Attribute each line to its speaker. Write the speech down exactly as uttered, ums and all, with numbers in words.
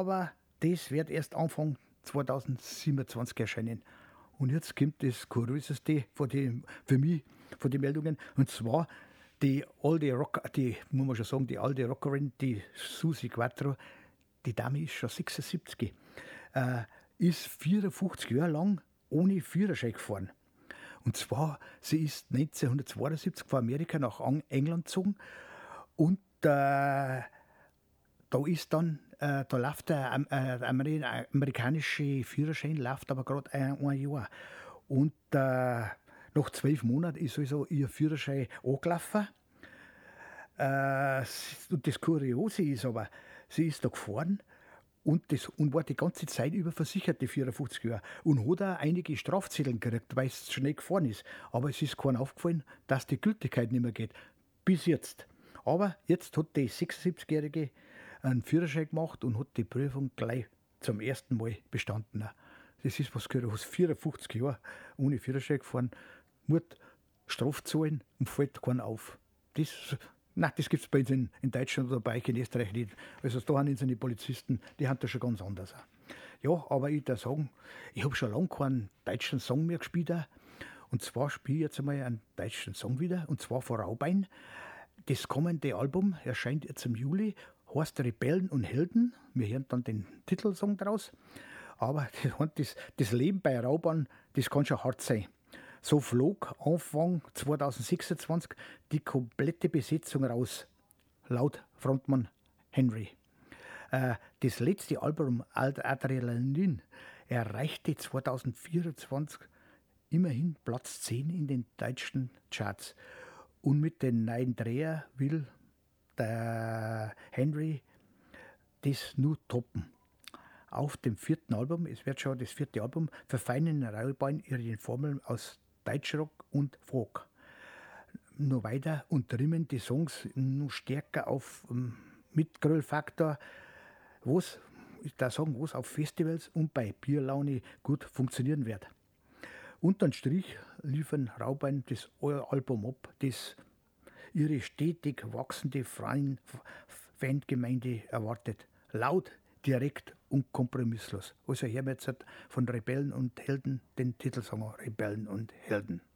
Speaker 1: aber das wird erst Anfang zweitausendsiebenundzwanzig erscheinen. Und jetzt kommt das Kurioseste von den, für mich von den Meldungen. Und zwar die alte Rocker, die, muss man schon sagen, die alte Rockerin, die Susi Quattro, die Dame ist schon sechsundsiebzig, äh, ist vierundfünfzig Jahre lang ohne Führerschein gefahren. Und zwar, sie ist neunzehnhundertzweiundsiebzig von Amerika nach England gezogen und äh, da ist dann, äh, da läuft der äh, amerikanische Führerschein, läuft aber gerade ein, ein Jahr. Und äh, nach zwölf Monaten ist also ihr Führerschein angelaufen. Äh, und das Kuriose ist aber, sie ist da gefahren und, das, und war die ganze Zeit über versichert, die vierundfünfzig Jahre. Und hat auch einige Strafzettel gekriegt, weil es schnell gefahren ist. Aber es ist keinem aufgefallen, dass die Gültigkeit nicht mehr geht. Bis jetzt. Aber jetzt hat die sechsundsiebzigjährige einen Führerschein gemacht und hat die Prüfung gleich zum ersten Mal bestanden. Das ist was gehört, aus vierundfünfzig Jahren ohne Führerschein gefahren, muss Strafe zahlen und fällt keinen auf. Das, nein, das gibt es bei uns in, in Deutschland oder bei euch in Österreich nicht. Also da haben unsere Polizisten, die haben das schon ganz anders. Ja, aber ich darf sagen, ich habe schon lange keinen deutschen Song mehr gespielt. Und zwar spiele ich jetzt einmal einen deutschen Song wieder, und zwar von Raubein. Das kommende Album erscheint jetzt im Juli, heißt Rebellen und Helden. Wir hören dann den Titelsong draus. Aber das, das Leben bei Raubein, das kann schon hart sein. So flog Anfang zweitausendsechsundzwanzig die komplette Besetzung raus, laut Frontmann Henry. Äh, das letzte Album Adrenalin erreichte zweitausendvierundzwanzig immerhin Platz zehn in den deutschen Charts. Und mit den neuen Dreher will der Henry das nur toppen. Auf dem vierten Album, es wird schon das vierte Album, verfeinern Raubein ihre Formeln aus Deutschrock und Folk. Nur weiter und trimmen die Songs noch stärker auf um, Mitgröllfaktor, was, ich darf sagen, was auf Festivals und bei Bierlaune gut funktionieren wird. Unterm Strich liefern Raubein das Album ab, das ihre stetig wachsende Fangemeinde erwartet. Laut, direkt und kompromisslos. Also hören wir jetzt von Rebellen und Helden den Titelsong Rebellen und Helden.